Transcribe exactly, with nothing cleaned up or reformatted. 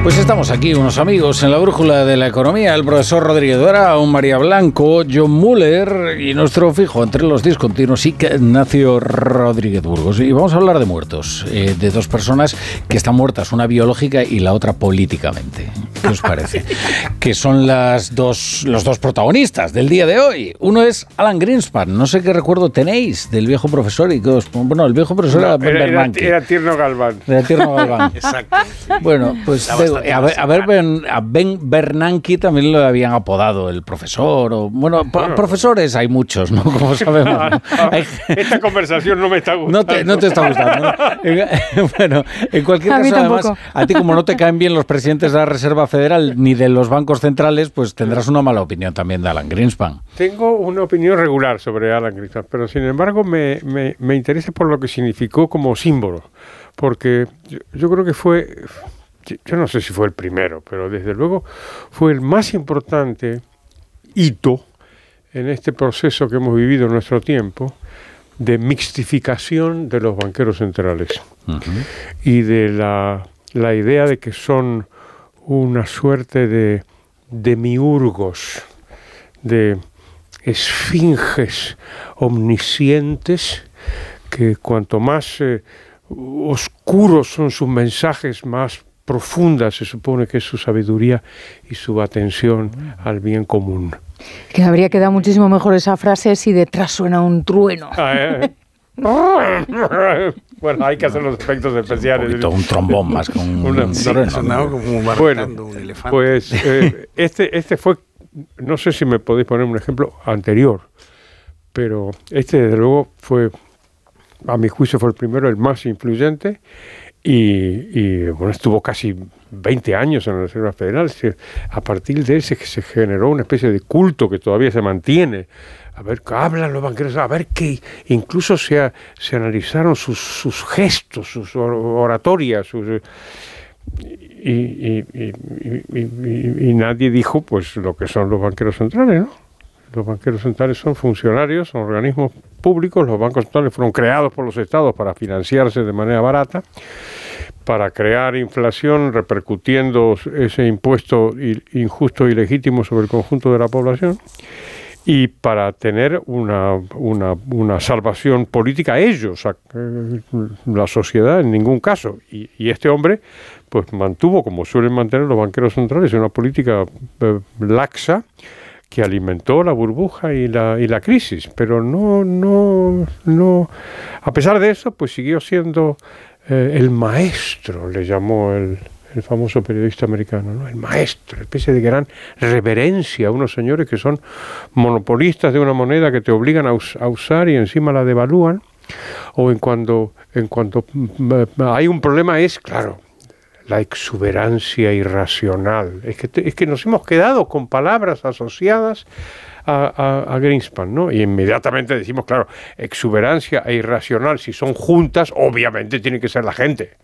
Pues estamos aquí, unos amigos, en la brújula de la economía, el profesor Rodríguez Duera, un María Blanco, John Muller y nuestro fijo entre los discontinuos, Ignacio Rodríguez Burgos. Y vamos a hablar de muertos, eh, de dos personas que están muertas, una biológica y la otra políticamente. ¿Qué os parece? Que son las dos, los dos protagonistas del día de hoy. Uno es Alan Greenspan, no sé qué recuerdo tenéis del viejo profesor y que os, bueno, el viejo profesor no, era Ben era, Bernanke. Era Tierno Galván. Era Tierno Galván. Exacto. Bueno, pues de, a, ver, a, ver, Ben, a Ben Bernanke también lo habían apodado el profesor. O, bueno, bueno, profesores hay muchos, ¿no? Como sabemos, ¿no? Hay, esta conversación no me está gustando. No te, no te está gustando, ¿no? Bueno, en cualquier caso, además, a ti como no te caen bien los presidentes de la Reserva Federal ni de los bancos centrales, pues tendrás una mala opinión también de Alan Greenspan. Tengo una opinión regular sobre Alan Greenspan, pero sin embargo me, me, me interesa por lo que significó como símbolo, porque yo, yo creo que fue, yo no sé si fue el primero, pero desde luego fue el más importante hito en este proceso que hemos vivido en nuestro tiempo de mixtificación de los banqueros centrales uh-huh. y de la, la idea de que son una suerte de demiurgos, de esfinges omniscientes, que cuanto más eh, oscuros son sus mensajes, más profunda se supone que es su sabiduría y su atención al bien común. Que habría quedado muchísimo mejor esa frase si detrás suena un trueno. Ah, eh. Bueno, hay que hacer los efectos especiales. Un, poquito, un trombón más con un, Una, un sí, trueno. Sonaba como marcando bueno, un elefante. Pues eh, este, este fue, no sé si me podéis poner un ejemplo anterior, pero este desde luego fue, a mi juicio fue el primero, el más influyente. Y, y bueno, estuvo casi veinte años en la Reserva Federal. Se, a partir de él se, se generó una especie de culto que todavía se mantiene. A ver qué hablan los banqueros, a ver qué. Incluso se, se analizaron sus, sus gestos, sus oratorias. Sus, y, y, y, y, y, y nadie dijo pues lo que son los banqueros centrales, ¿no? Los banqueros centrales son funcionarios, son organismos públicos. Los bancos centrales fueron creados por los estados para financiarse de manera barata, para crear inflación repercutiendo ese impuesto injusto y legítimo sobre el conjunto de la población y para tener una, una, una salvación política a ellos, a la sociedad en ningún caso. Y, y este hombre pues mantuvo, como suelen mantener los banqueros centrales, una política eh, laxa, que alimentó la burbuja y la y la crisis, pero no no no a pesar de eso pues siguió siendo eh, el maestro, le llamó el, el famoso periodista americano, ¿no? El maestro, una especie de gran reverencia a unos señores que son monopolistas de una moneda que te obligan a, us, a usar y encima la devalúan, o en cuando en cuanto hay un problema es claro la exuberancia irracional. Es que, te, es que nos hemos quedado con palabras asociadas a, a, a Greenspan, ¿no? Y inmediatamente decimos, claro, exuberancia e irracional, si son juntas, obviamente tiene que ser la gente.